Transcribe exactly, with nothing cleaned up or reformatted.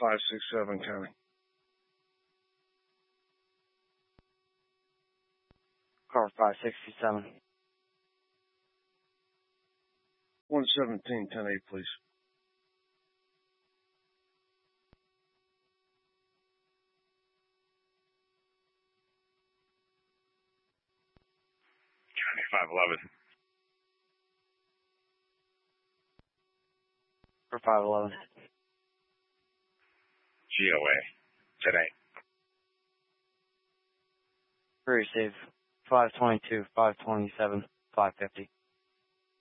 five six seven County. Car five sixty-seven. one seventeen ten eight, please. County five eleven. Car five eleven. G O A. Today. Receive five twenty-two, five twenty-seven, five fifty.